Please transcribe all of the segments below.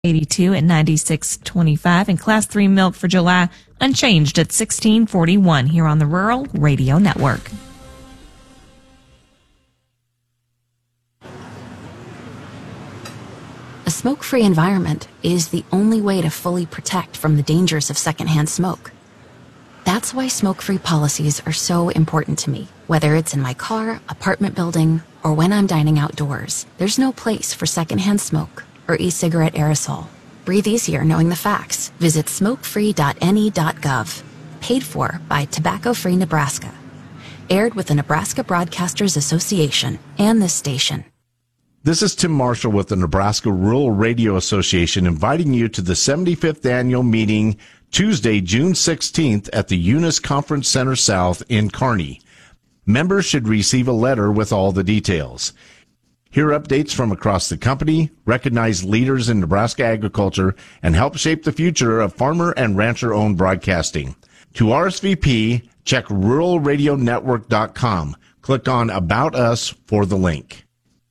82 at 96.25, and Class 3 milk for July unchanged at 16.41 here on the Rural Radio Network. A smoke-free environment is the only way to fully protect from the dangers of secondhand smoke. That's why smoke-free policies are so important to me. Whether it's in my car, apartment building, or when I'm dining outdoors, there's no place for secondhand smoke or e-cigarette aerosol. Breathe easier knowing the facts. Visit smokefree.ne.gov. Paid for by Tobacco Free Nebraska. Aired with the Nebraska Broadcasters Association and this station. This is Tim Marshall with the Nebraska Rural Radio Association, inviting you to the 75th annual meeting Tuesday, June 16th at the Eunice Conference Center South in Kearney. Members should receive a letter with all the details. Hear updates from across the company, recognize leaders in Nebraska agriculture, and help shape the future of farmer and rancher-owned broadcasting. To RSVP, check ruralradionetwork.com. Click on About Us for the link.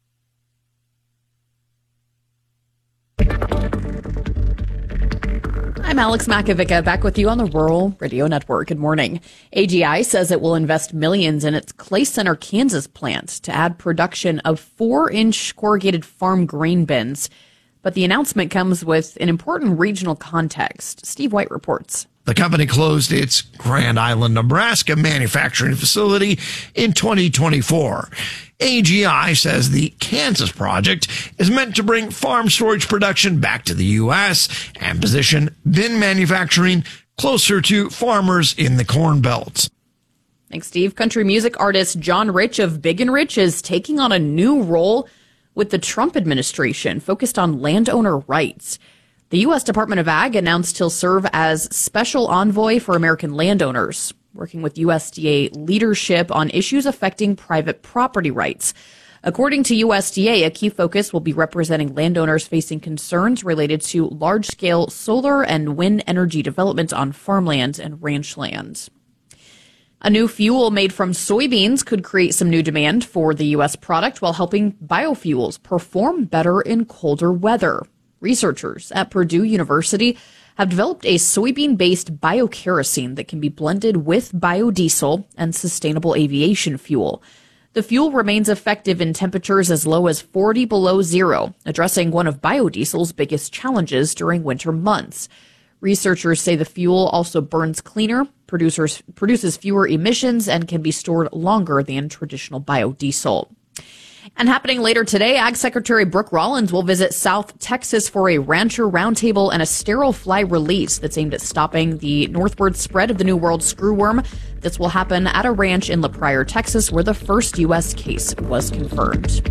I'm Alex Makovica, back with you on the Rural Radio Network. Good morning. AGI says it will invest millions in its Clay Center, Kansas plant to add production of 4-inch corrugated farm grain bins. But the announcement comes with an important regional context. Steve White reports. The company closed its Grand Island, Nebraska manufacturing facility in 2024. AGI says the Kansas project is meant to bring farm storage production back to the U.S. and position bin manufacturing closer to farmers in the Corn Belt. Thanks, Steve. Country music artist John Rich of Big and Rich is taking on a new role with the Trump administration focused on landowner rights. The U.S. Department of Ag announced he'll serve as special envoy for American landowners, working with USDA leadership on issues affecting private property rights. According to USDA, a key focus will be representing landowners facing concerns related to large-scale solar and wind energy development on farmland and ranch lands. A new fuel made from soybeans could create some new demand for the U.S. product while helping biofuels perform better in colder weather. Researchers at Purdue University have developed a soybean-based biokerosene that can be blended with biodiesel and sustainable aviation fuel. The fuel remains effective in temperatures as low as 40 below zero, addressing one of biodiesel's biggest challenges during winter months. Researchers say the fuel also burns cleaner, produces fewer emissions, and can be stored longer than traditional biodiesel. And happening later today, Ag Secretary Brooke Rollins will visit South Texas for a rancher roundtable and a sterile fly release that's aimed at stopping the northward spread of the New World screwworm. This will happen at a ranch in La Pryor, Texas, where the first U.S. case was confirmed.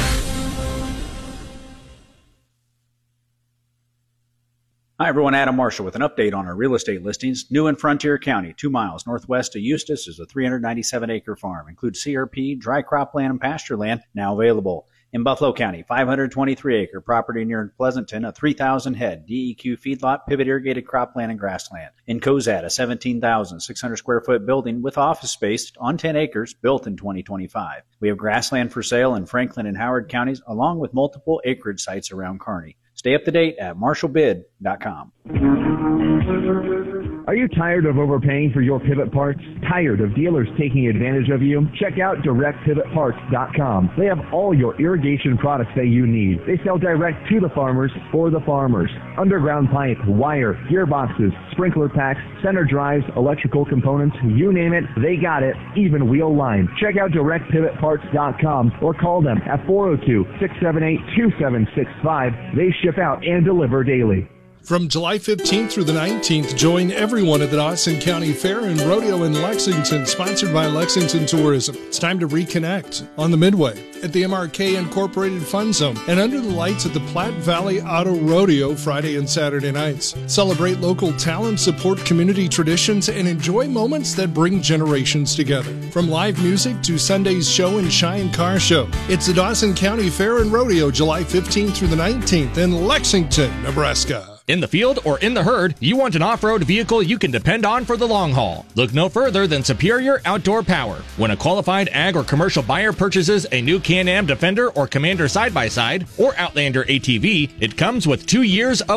Hi, everyone. Adam Marshall with an update on our real estate listings. New in Frontier County, 2 miles northwest of Eustis, is a 397-acre farm. Includes CRP, dry cropland, and pasture land, now available. In Buffalo County, 523-acre property near Pleasanton, a 3,000-head DEQ feedlot, pivot irrigated cropland and grassland. In Cozad, a 17,600-square-foot building with office space on 10 acres, built in 2025. We have grassland for sale in Franklin and Howard counties, along with multiple acreage sites around Kearney. Stay up to date at marshallbid.com. Are you tired of overpaying for your pivot parts? Tired of dealers taking advantage of you? Check out directpivotparts.com. They have all your irrigation products that you need. They sell direct to the farmers for the farmers. Underground pipe, wire, gearboxes, sprinkler packs, center drives, electrical components, you name it, they got it, even wheel line. Check out directpivotparts.com or call them at 402-678-2765. They ship out and deliver daily. From July 15th through the 19th, join everyone at the Dawson County Fair and Rodeo in Lexington, sponsored by Lexington Tourism. It's time to reconnect on the Midway, at the MRK Incorporated Fun Zone, and under the lights at the Platte Valley Auto Rodeo Friday and Saturday nights. Celebrate local talent, support community traditions, and enjoy moments that bring generations together. From live music to Sunday's show and shine car show, it's the Dawson County Fair and Rodeo, July 15th through the 19th in Lexington, Nebraska. In the field or in the herd, you want an off-road vehicle you can depend on for the long haul. Look no further than Superior Outdoor Power. When a qualified ag or commercial buyer purchases a new Can-Am Defender or Commander side-by-side or Outlander ATV, it comes with 2 years of